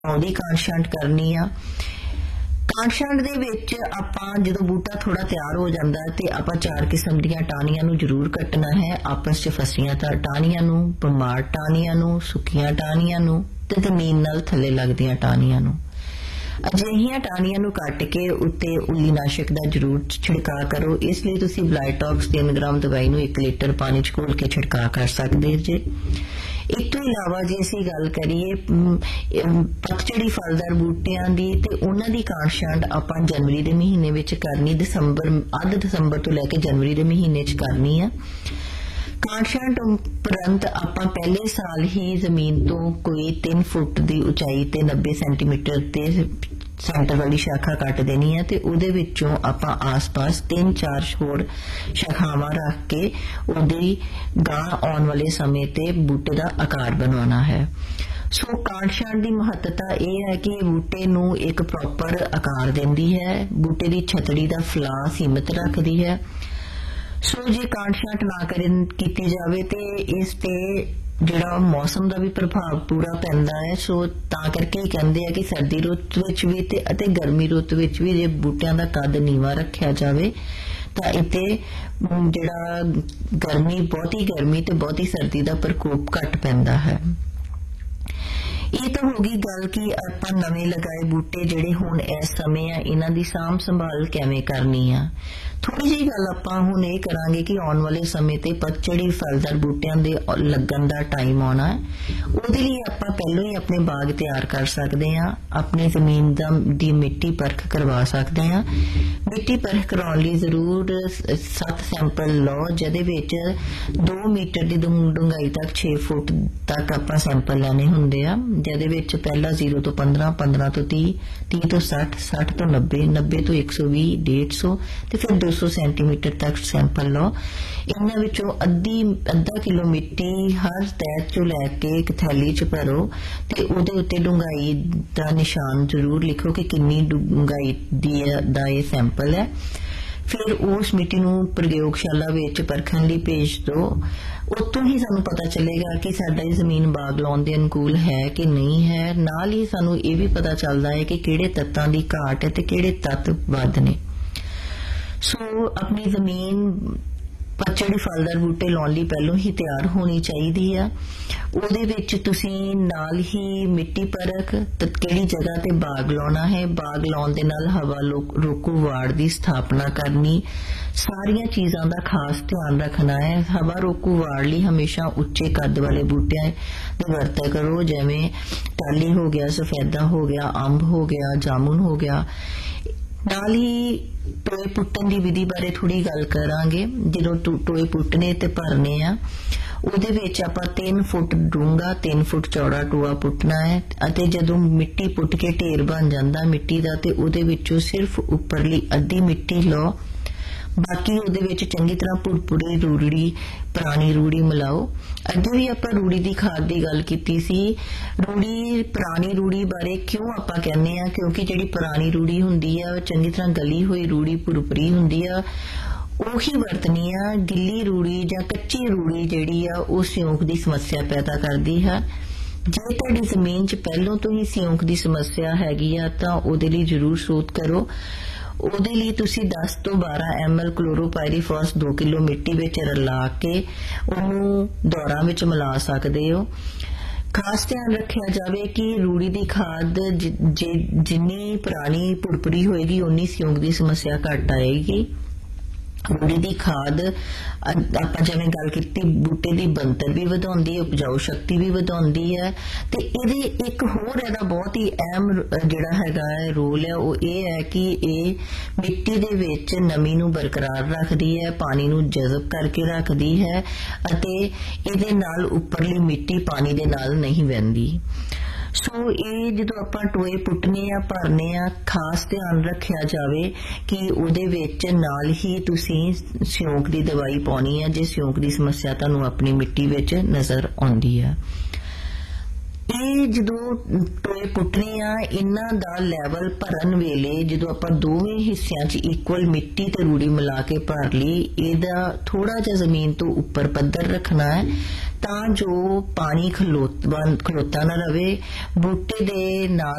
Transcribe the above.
ਉਹਦੀ ਕਾਂਡ ਛਾਂਟ ਕਰਨੀ ਆ। ਕਾਂਡ ਛਾਂਟ ਦੇ ਵਿੱਚ ਆਪਾਂ ਜਦੋਂ ਬੂਟਾ ਥੋੜਾ ਤਿਆਰ ਹੋ ਜਾਂਦਾ ਤੇ ਆਪਾਂ 4 ਕਿਸਮ ਦੀਆਂ ਟਾਹਣੀਆਂ ਨੂੰ ਜ਼ਰੂਰ ਕੱਟਣਾ ਹੈ, ਆਪਸ 'ਚ ਫਸੀਆਂ ਟਾਹਣੀਆਂ ਨੂੰ, ਬਿਮਾਰ ਟਾਹਣੀਆਂ ਨੂੰ, ਸੁੱਕੀਆਂ ਟਾਹਣੀਆਂ ਨੂੰ ਤੇ ਜ਼ਮੀਨ ਨਾਲ ਥੱਲੇ ਲੱਗਦੀਆਂ ਟਾਹਣੀਆਂ ਨੂੰ। ਅਜਿਹੀਆਂ ਟਾਹਣੀਆਂ ਨੂੰ ਕੱਟ ਕੇ ਉੱਤੇ ਉੱਲੀ ਨਾਸ਼ਕ ਦਾ ਜ਼ਰੂਰ ਛਿੜਕਾਅ ਕਰੋ। ਇਸ ਲਈ ਤੁਸੀਂ ਬਲਾਈਟੌਕਸ 3 ਗ੍ਰਾਮ ਦਵਾਈ ਨੂੰ 1 ਲੀਟਰ ਪਾਣੀ 'ਚ ਘੋਲ ਕੇ ਛਿੜਕਾਅ ਕਰ ਸਕਦੇ ਜੇ। ਇਸ ਤੋਂ ਇਲਾਵਾ ਜੇ ਅਸੀਂ ਗੱਲ ਕਰੀਏ ਪਤਝੜੀ ਫਲਦਾਰ ਬੂਟਿਆਂ ਦੀ ਤੇ ਉਹਨਾਂ ਦੀ ਕਾਂਡ ਛਾਂਟ ਆਪਾਂ ਜਨਵਰੀ ਦੇ ਮਹੀਨੇ ਵਿੱਚ ਕਰਨੀ, ਅੱਧ ਦਸੰਬਰ ਤੋਂ ਲੈ ਕੇ ਜਨਵਰੀ ਦੇ ਮਹੀਨੇ 'ਚ ਕਰਨੀ ਆ। ਕਾਂਡ ਛਾਂਟ ਉਪਰੰਤ ਆਪਾਂ ਪਹਿਲੇ ਸਾਲ ਹੀ ਜ਼ਮੀਨ ਤੋਂ ਕੋਈ 3 ਫੁੱਟ ਦੀ ਉਚਾਈ ਤੇ 90 ਸੈਂਟੀਮੀਟਰ ਤੇ ਸੈਂਟਰ ਵਾਲੀ ਸ਼ਾਖਾ ਕੱਟ ਦੇਣੀ ਹੈ ਤੇ ਉਹਦੇ ਵਿੱਚੋਂ ਆਪਾਂ ਆਸ-ਪਾਸ 3-4 ਹੋਰ ਸ਼ਾਖਾਵਾਂ ਰੱਖ ਕੇ ਉਹਦੀ ਗਾਂ ਆਉਣ ਵਾਲੇ ਸਮੇਂ ਤੇ ਬੂਟੇ ਦਾ ਆਕਾਰ ਬਣਾਉਣਾ ਹੈ। ਸੋ ਕਾਂਡ ਛਾਂਟ ਦੀ ਮਹੱਤਤਾ ਇਹ ਹੈ ਕਿ ਬੂਟੇ ਨੂੰ ਇੱਕ ਪ੍ਰੋਪਰ ਆਕਾਰ ਦਿੰਦੀ ਹੈ, ਬੂਟੇ ਦੀ ਛਤੜੀ ਦਾ ਫੈਲਾਅ ਸੀਮਿਤ ਰੱਖਦੀ ਹੈ। ਸੋ ਜੇ ਕਾਂਡ ਛਾਂਟ ਨਾ ਕੀਤੀ ਜਾਵੇ ਤੇ ਇਸ ਤੇ ਜਿਹੜਾ ਮੌਸਮ ਦਾ ਵੀ ਪ੍ਰਭਾਵ ਪੂਰਾ ਪੈਂਦਾ ਹੈ। ਸੋ ਤਾਂ ਕਰਕੇ ਹੀ ਕਹਿੰਦੇ ਆ ਕਿ ਸਰਦੀ ਰੁੱਤ ਵਿੱਚ ਵੀ ਅਤੇ ਗਰਮੀ ਰੁੱਤ ਵਿੱਚ ਵੀ ਜੇ ਬੂਟਿਆਂ ਦਾ ਕੱਦ ਨੀਵਾਂ ਰੱਖਿਆ ਜਾਵੇ ਤਾਂ ਇੱਥੇ ਜਿਹੜਾ ਬਹੁਤੀ ਗਰਮੀ ਤੇ ਬਹੁਤੀ ਸਰਦੀ ਦਾ ਪ੍ਰਕੋਪ ਘੱਟ ਪੈਂਦਾ ਹੈ। ਇਹ ਤਾਂ ਹੋ ਗਈ ਗੱਲ ਕਿ ਆਪਾਂ ਨਵੇਂ ਲਗਾਏ ਬੂਟੇ ਜਿਹੜੇ ਹੁਣ ਇਸ ਸਮੇਂ ਆ ਇਹਨਾਂ ਦੀ ਸਾਂਭ ਸੰਭਾਲ ਕਿਵੇਂ ਕਰਨੀ ਆ। ਥੋੜੀ ਜਿਹੀ ਗੱਲ ਆਪਾਂ ਹੁਣ ਇਹ ਕਰਾਂਗੇ ਕਿ ਆਉਣ ਵਾਲੇ ਸਮੇਂ ਤੇ ਪਤਝੜੀ ਫਲਦਾਰ ਬੂਟਿਆਂ ਦੇ ਲੱਗਣ ਦਾ ਟਾਈਮ ਆਉਣਾ ਹੈ। ਉਹਦੇ ਲਈ ਆਪਾਂ ਪਹਿਲਾਂ ਹੀ ਆਪਣੇ ਬਾਗ ਤਿਆਰ ਕਰ ਸਕਦੇ ਹਾਂ, ਆਪਣੀ ਜ਼ਮੀਨ ਦੀ ਮਿੱਟੀ ਪਰਖ ਕਰਵਾ ਸਕਦੇ ਹਾਂ। ਮਿੱਟੀ ਪਰਖ ਕਰਾਉਣ ਲਈ ਜ਼ਰੂਰ 7 ਸੈਂਪਲ ਲਓ, ਜਿਹਦੇ ਵਿੱਚ 2 ਮੀਟਰ ਦੀ ਡੂੰਘਾਈ ਤੱਕ 6 ਫੁੱਟ ਤੱਕ ਆਪਾਂ ਸੈਂਪਲ ਲੈਣੇ ਹੁੰਦੇ ਆ, ਜਿਹਦੇ ਵਿੱਚ ਪਹਿਲਾ 0 ਤੋਂ 15, 15 ਤੋਂ 30, 30 ਤੋਂ 60, 60 ਤੋਂ 90, 90 ਤੋਂ 120, 150 ਤੇ ਫਿਰ 200 ਸੈਂਟੀਮੀਟਰ ਤੱਕ ਸੈਂਪਲ ਲਓ। ਇਹਨਾਂ ਵਿੱਚੋਂ ਅੱਧਾ ਕਿਲੋ ਮਿੱਟੀ ਹਰ ਤਹਿ ਚੋਂ ਲੈ ਕੇ ਇੱਕ ਥੈਲੀ 'ਚ ਭਰੋ ਤੇ ਉਹਦੇ ਉੱਤੇ ਡੂੰਘਾਈ ਦਾ ਨਿਸ਼ਾਨ ਜ਼ਰੂਰ ਲਿਖੋ ਕਿ ਕਿੰਨੀ ਡੂੰਘਾਈ ਦਾ ਇਹ ਸੈਂਪਲ ਹੈ। ਫਿਰ ਉਸ ਮਿੱਟੀ ਨੂੰ ਪ੍ਰਯੋਗਸ਼ਾਲਾ ਵਿੱਚ ਪਰਖਣ ਲਈ ਭੇਜ ਦਿਓ। ਉੱਥੋਂ ਹੀ ਸਾਨੂੰ ਪਤਾ ਚੱਲੇਗਾ ਕਿ ਸਾਡਾ ਇਹ ਜ਼ਮੀਨ ਬਾਗ ਲਾਉਣ ਦੇ ਅਨੁਕੂਲ ਹੈ ਕਿ ਨਹੀਂ ਹੈ। ਨਾਲ ਹੀ ਸਾਨੂੰ ਇਹ ਵੀ ਪਤਾ ਚੱਲਦਾ ਹੈ ਕਿ ਕਿਹੜੇ ਤੱਤਾਂ ਦੀ ਘਾਟ ਹੈ ਤੇ ਕਿਹੜੇ ਤੱਤ ਵੱਧ ਨੇ। ਸੋ ਆਪਣੀ ਜ਼ਮੀਨ ਪਤਝੜੀ ਫਲਦਾਰ ਬੂਟੇ ਲਾਉਣ ਲਈ ਪਹਿਲਾਂ ਹੀ ਤਿਆਰ ਹੋਣੀ ਚਾਹੀਦੀ ਆ। ਉਹਦੇ ਵਿੱਚ ਤੁਸੀਂ ਨਾਲ ਹੀ ਮਿੱਟੀ ਪਰਖ ਤੇ ਕਿਹੜੀ ਜਗ੍ਹਾ ਤੇ ਬਾਗ ਲਾਉਣਾ ਹੈ, ਬਾਗ ਲਾਉਣ ਦੇ ਨਾਲ ਹਵਾ ਰੋਕੂ ਵਾੜ ਦੀ ਸਥਾਪਨਾ ਕਰਨੀ, ਸਾਰੀਆਂ ਚੀਜ਼ਾਂ ਦਾ ਖਾਸ ਧਿਆਨ ਰੱਖਣਾ ਹੈ। ਹਵਾ ਰੋਕੂ ਵਾੜ ਲਈ ਹਮੇਸ਼ਾ ਉੱਚੇ ਕੱਦ ਵਾਲੇ ਬੂਟਿਆਂ ਦੀ ਵਰਤੋਂ ਕਰੋ, ਜਿਵੇਂ ਟਾਹਲੀ ਹੋ ਗਿਆ, ਸਫੈਦਾ ਹੋ ਗਿਆ, ਅੰਬ ਹੋ ਗਿਆ, ਜਾਮੁਨ ਹੋ ਗਿਆ। ਨਾਲ ਹੀ ਟੋਏ ਪੁੱਟਣ ਦੀ ਵਿਧੀ ਬਾਰੇ ਥੋੜੀ ਗੱਲ ਕਰਾਂਗੇ। ਜਦੋਂ ਟੋਏ ਪੁੱਟਣੇ ਤੇ ਭਰਨੇ ਆ, ਉਹਦੇ ਵਿੱਚ ਆਪਾਂ 3 ਫੁੱਟ ਡੂੰਘਾ 3 ਫੁੱਟ ਚੌੜਾ ਟੋਆ ਪੁੱਟਣਾ ਹੈ ਅਤੇ ਜਦੋਂ ਮਿੱਟੀ ਪੁੱਟ ਕੇ ਢੇਰ ਬਣ ਜਾਂਦਾ ਮਿੱਟੀ ਦਾ ਤੇ ਉਹਦੇ ਵਿੱਚੋਂ ਸਿਰਫ ਉੱਪਰਲੀ ਅੱਧੀ ਮਿੱਟੀ ਲਓ, ਬਾਕੀ ਉਹਦੇ ਵਿੱਚ ਚੰਗੀ ਤਰ੍ਹਾਂ ਭੁਰਭੁਰੀ ਰੂੜੀ, ਪੁਰਾਣੀ ਰੂੜੀ ਮਿਲਾਓ। ਅੱਗੇ ਵੀ ਆਪਾਂ ਰੂੜੀ ਦੀ ਖਾਦ ਦੀ ਗੱਲ ਕੀਤੀ ਸੀ। ਪੁਰਾਣੀ ਰੂੜੀ ਬਾਰੇ ਕਿਉਂ ਆਪਾਂ ਕਹਿੰਦੇ ਆ, ਕਿਉਂਕਿ ਜਿਹੜੀ ਪੁਰਾਣੀ ਰੂੜੀ ਹੁੰਦੀ ਆ ਚੰਗੀ ਤਰ੍ਹਾਂ ਗਲੀ ਹੋਈ ਰੂੜੀ ਭੁਰਭੁਰੀ ਹੁੰਦੀ ਆ, ਉਹੀ ਵਰਤਣੀ ਆ। ਗਿੱਲੀ ਰੂੜੀ ਜਾਂ ਕੱਚੀ ਰੂੜੀ ਜਿਹੜੀ ਆ ਉਹ ਸਿਉਂਕ ਦੀ ਸਮੱਸਿਆ ਪੈਦਾ ਕਰਦੀ ਹੈ। ਜੇ ਤੁਹਾਡੀ ਜ਼ਮੀਨ 'ਚ ਪਹਿਲਾਂ ਤੋਂ ਹੀ ਸਿਉਂਕ ਦੀ ਸਮੱਸਿਆ ਹੈਗੀ ਆ ਤਾਂ ਉਹਦੇ ਲਈ ਜ਼ਰੂਰ ਸੋਧ ਕਰੋ। ਉਹਦੇ ਲਈ ਤੁਸੀਂ 10 ਤੋਂ 12 ml ਕਲੋਰੋਪਾਇਰੀਫਾਸ 2 ਕਿਲੋ ਮਿੱਟੀ ਵਿੱਚ ਰਲਾ ਕੇ ਉਹਨੂੰ ਦੌਰਾਂ ਵਿੱਚ ਮਿਲਾ ਸਕਦੇ ਹੋ। ਖਾਸ ਧਿਆਨ ਰੱਖਿਆ ਜਾਵੇ ਕਿ ਰੂੜੀ ਦੀ ਖਾਦ ਜਿੰਨੀ ਪੁਰਾਣੀ ਭੁਰਭੁਰੀ ਹੋਏਗੀ ਉਨੀ ਸਿਉਂਕ ਦੀ ਸਮੱਸਿਆ ਘੱਟ ਆਏਗੀ। ਰੂੜੀ ਦੀ ਖਾਦ ਆਪਾਂ ਜਿਵੇਂ ਗੱਲ ਕੀਤੀ ਬੂਟੇ ਦੀ ਬਣਤਰ ਵੀ ਵਧਾਉਂਦੀ ਹੈ, ਉਪਜਾਊ ਸ਼ਕਤੀ ਵੀ ਵਧਾਉਂਦੀ ਹੈ ਤੇ ਇਹਦੇ ਇੱਕ ਹੋਰ ਇਹਦਾ ਬਹੁਤ ਹੀ ਅਹਿਮ ਜਿਹੜਾ ਹੈਗਾ ਰੋਲ ਹੈ ਉਹ ਇਹ ਹੈ ਕਿ ਇਹ ਮਿੱਟੀ ਦੇ ਵਿੱਚ ਨਮੀ ਨੂੰ ਬਰਕਰਾਰ ਰੱਖਦੀ ਹੈ, ਪਾਣੀ ਨੂੰ ਜਜ਼ਬ ਕਰਕੇ ਰੱਖਦੀ ਹੈ ਅਤੇ ਇਹਦੇ ਨਾਲ ਉੱਪਰਲੀ ਮਿੱਟੀ ਪਾਣੀ ਦੇ ਨਾਲ ਨਹੀਂ ਵਹਿੰਦੀ। ਸੋ ਇਹ ਜਦੋਂ ਆਪਾਂ ਟੋਏ ਪੁੱਟਨੇ ਆ ਭਰਨੇ ਆ, ਖਾਸ ਧਿਆਨ ਰੱਖਿਆ ਜਾਵੇ ਕਿ ਉਹਦੇ ਵਿੱਚ ਨਾਲ ਹੀ ਤੁਸੀਂ ਸਿਉਂਕ ਦੀ ਦਵਾਈ ਪਾਉਣੀ ਹੈ ਜੇ ਸਿਉਂਕ ਦੀ ਸਮੱਸਿਆ ਤੁਹਾਨੂੰ ਆਪਣੀ ਮਿੱਟੀ ਵਿੱਚ ਨਜ਼ਰ ਆਉਂਦੀ ਹੈ। ਇਹ ਜਦੋਂ ਟੋਏ ਪੁੱਟਨੇ ਆ ਇਹਨਾਂ ਦਾ ਲੈਵਲ ਭਰਨ ਵੇਲੇ ਜਦੋਂ ਆਪਾਂ ਦੋਵੇਂ ਹਿੱਸਿਆਂ 'ਚ ਇਕੁਅਲ ਮਿੱਟੀ ਤੇ ਰੂੜੀ ਮਿਲਾ ਕੇ ਭਰ ਲਈ, ਇਹਦਾ ਥੋੜਾ ਜਿਹਾ ਜ਼ਮੀਨ ਤੋਂ ਉੱਪਰ ਪੱਧਰ ਰੱਖਣਾ ਹੈ ਤਾਂ ਜੋ ਪਾਣੀ ਖਲੋਤਾ ਨਾ ਰਵੇ, ਬੂਟੇ ਦੇ ਨਾਲ